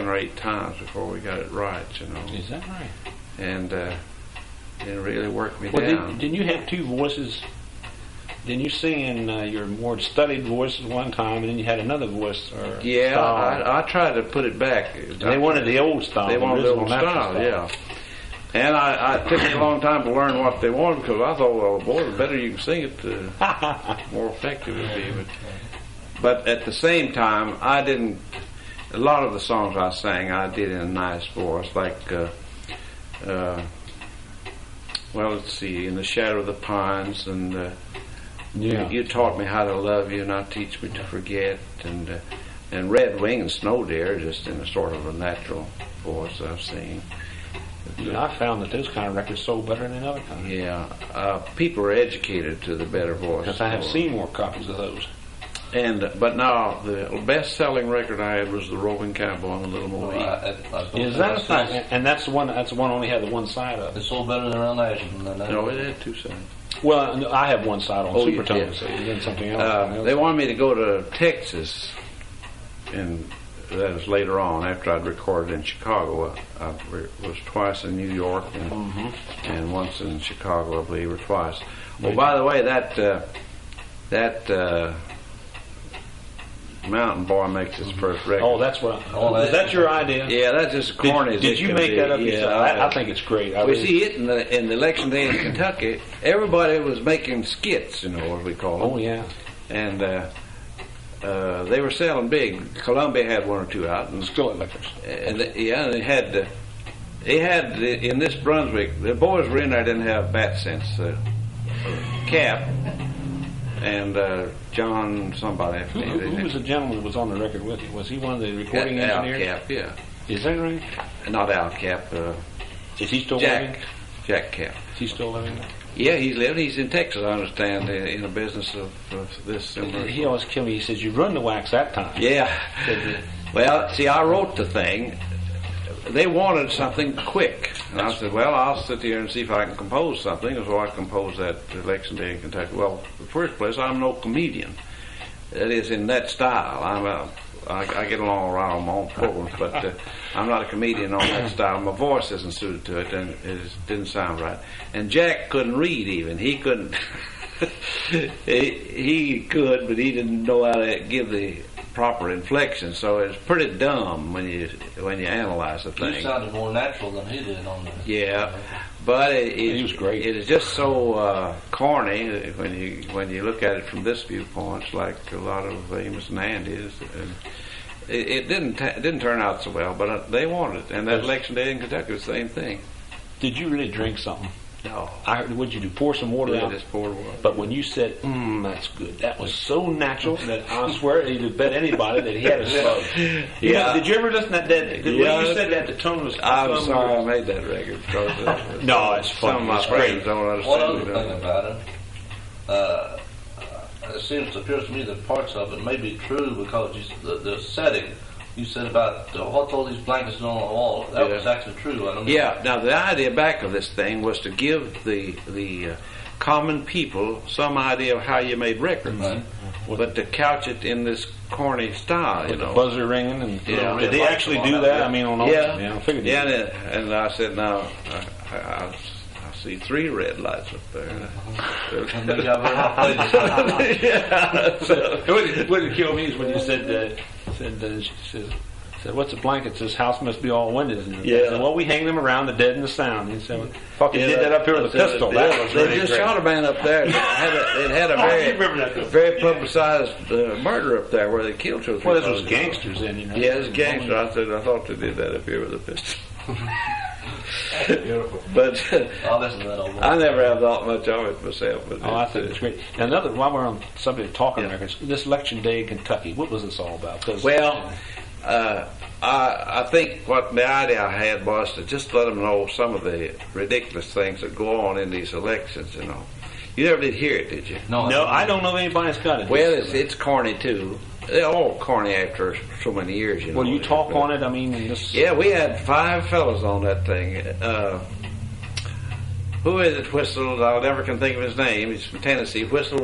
or 8 times before we got it right, Is that right? And it really worked me Well, down. didn't you have 2 voices? Didn't you sing in your more studied voice one time, and then you had another voice? Or Yeah, style? I tried to put it back. They wanted the old style. They wanted the old original style, natural yeah. And it took me a long time to learn what they wanted, because I thought, well, boy, the better you can sing it, the more effective it would be. But at the same time, I didn't. A lot of the songs I sang, I did in a nice voice, like, well, let's see, In the Shadow of the Pines, and you taught me how to love you, not teach me to forget, and Red Wing and Snow Deer, just in a sort of a natural voice I sing. Yeah, I found that those kind of records sold better than other kinds. Yeah, people are educated to the better voice. Because I have seen more copies of those. But now the best-selling record I had was the Roving Cowboy and the Little Moe. Is that a fact? And that's the one. That's the one only had the one side of it. It sold better than Around Ashland than that. No, it had 2 sides. Well, I have one side on Supertone, yeah. so then something else. They wanted me to go to Texas, and that was later on after I'd recorded in Chicago. I was twice in New York and once in Chicago, I believe, or twice. Well, by the way, that Mountain Boy makes his first record. Oh, that's what. Is that your idea? Yeah, that's just corny. Did you make that up yourself? I think it's great. We see it in the election day in Kentucky. Everybody was making skits, as we call them. Oh yeah. And they were selling big. Columbia had 1 or 2 out, and Skillet liquors. and they had in this Brunswick. The boys were in there didn't have bat sense. Cap and John somebody. Who was the gentleman that was on the record with you? Was he one of the recording engineers? Al Cap, yeah. Is that right? Not Al Cap. Is he still living? Jack Cap. Is he still living there? Yeah, he's living. He's in Texas, I understand, in a business of this. He always killed me. He says, "You run the wax that time." Yeah. Well, see, I wrote the thing. They wanted something quick. And I said, well, I'll sit here and see if I can compose something. So I composed that election day in Kentucky. Well, in the first place, I'm no comedian. That is, in that style. I get along around on my own programs, but I'm not a comedian on that style. My voice isn't suited to it, and it didn't sound right. And Jack couldn't read even. He couldn't. he could, but he didn't know how to give the proper inflection. So it's pretty dumb when you analyze the thing. You sounded more natural than he did on the. Yeah, but he was great. It is just so corny when you look at it from this viewpoint. It's like a lot of Amos and Andy's. It didn't turn out so well, but they wanted it. And that election day in Kentucky was the same thing. Did you really drink something? No. What'd you do? Pour some water out? Just poured water. But when you said, that's good, that was so natural that I swear you'd bet anybody that he had a slug. Yeah. Did you ever listen to that? When you said that, the tone was... I'm sorry I made that record. Because no, it's fun. Some of my friends don't understand. One other thing about it, it appears to me that parts of it may be true because the setting... You said about what's all these blankets on the wall. That was actually true. I don't know. Yeah. Now the idea back of this thing was to give the common people some idea of how you made records, but to couch it in this corny style. With the buzzer ringing and did they actually do that? Yeah. I mean, on I figured. Yeah, and I said, now I see 3 red lights up there. What did kill me is when you said what's the blankets? This house must be all windows. And yeah. I said, well, we hang them around the dead and the sound. And he said, fucking did that up here with a pistol. That was really They just great. shot a man up there. It had a very publicized murder up there where they killed 2 or 3. Well, this was gangsters then, Yeah, it was gangsters. I thought they did that up here with a pistol. But I never have thought much of it myself. But I think it's great. Now, while we're on the subject of talking records, this election day in Kentucky, what was this all about? Well, I think what the idea I had was to just let them know some of the ridiculous things that go on in these elections. You never did hear it, did you? No, I don't know if anybody's got it. Well, it's corny too. They're all corny after so many years, Well, you talk on it. I mean, yeah, we had 5 fellas on that thing. Who is it? Whistled. I never can think of his name. He's from Tennessee. Whistled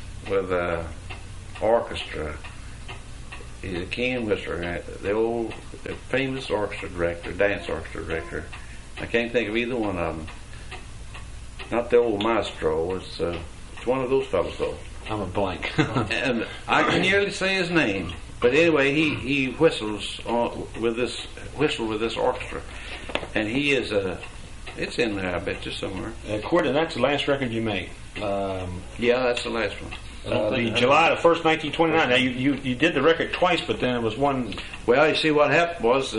with orchestra. He's a keen whistler. The old a famous orchestra director, dance orchestra director. I can't think of either one of them. Not the old maestro. It's one of those fellows, though. I'm a blank. And I can nearly say his name. But anyway, he whistles with this orchestra, and he is it's in there, I bet you, somewhere. According, that's the last record you made. Yeah, that's the last one. The July the 1st, 1929. Now you did the record twice, but then it was one. Well, you see, what happened was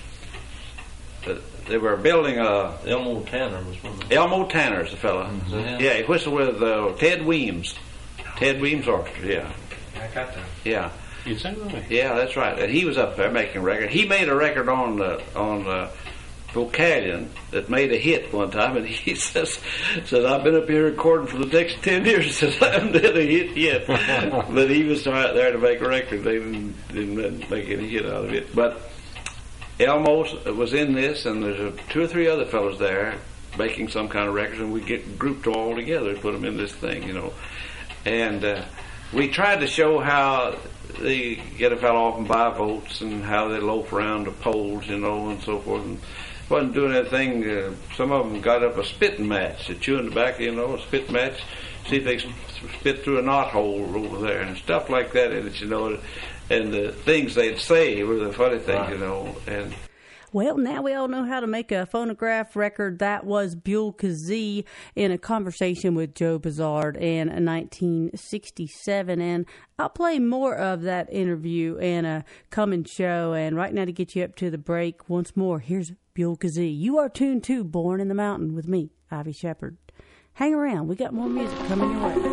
they were building Elmo Tanner was one of them. Elmo Tanner's the fella. Mm-hmm. Yeah, he whistled with Ted Weems. Ted Weems Orchestra. Yeah. I got that. Yeah. You sang with me. Yeah, that's right. And he was up there making a record. He made a record on Vocalion that made a hit one time, and he says I've been up here recording for the next 10 years. He says I haven't did a hit yet. But he was out there to make a record. They didn't make any hit out of it. But Elmo was in this, and there's 2 or 3 other fellows there making some kind of records, and we get grouped all together and put them in this thing, you know. And we tried to show how they get a fellow off and buy votes, and how they loaf around the polls, you know, and so forth. And wasn't doing anything. Some of them got up a spitting match, chewing tobacco, you know, a spit match. See if they spit through a knot hole over there and stuff like that in it, you know. And the things they'd say were the funny things, you know. And well, now we all know how to make a phonograph record. That was Buell Kazee in a conversation with Joe Buzard in 1967. And I'll play more of that interview in a coming show. And right now, to get you up to the break once more, here's Buell Kazee. You are tuned to Born in the Mountain with me, Ivy Shepard. Hang around. We got more music coming your way.